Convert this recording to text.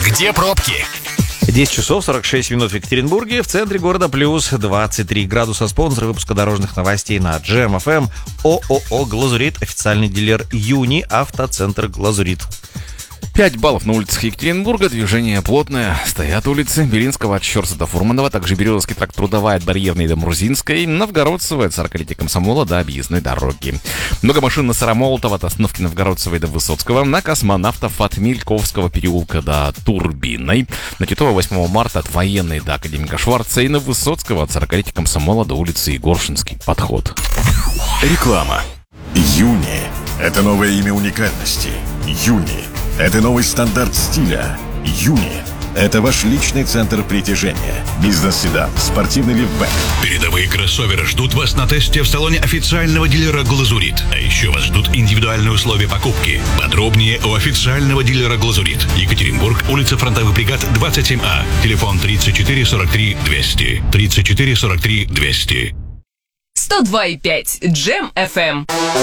Где пробки? 10 часов 46 минут в Екатеринбурге. В центре города плюс 23 градуса. Спонсор выпуска дорожных новостей на Джем ФМ. ООО «Глазурит». Официальный дилер «Юни». Автоцентр «Глазурит». 5 баллов на улицах Екатеринбурга, движение плотное. Стоят улицы Белинского от Щерса до Фурманова, также Березовский тракт Трудовая от Барьерной до Мурзинской, Новгородцевая от 40-летия Комсомола до объездной дороги. Много машин на Сыромолотова от остановки Новгородцевой до Высоцкого, на Космонавтов от Мельковского переулка до Турбинной, на Титова 8 марта от Военной до Академика Шварца и на Высоцкого от 40-летия Комсомола до улицы Егоршинский подход. Реклама. Юни – это новое имя уникальности. Юни – это новый стандарт стиля. Юни – это ваш личный центр притяжения. Бизнес-седан, спортивный лифтбэк. Передовые кроссоверы ждут вас на тесте в салоне официального дилера «Глазурит». А еще вас ждут индивидуальные условия покупки. Подробнее у официального дилера «Глазурит». Екатеринбург, улица Фронтовых бригад, 27А. Телефон 34 43 200. 34 43 200. 102,5 Джем FM.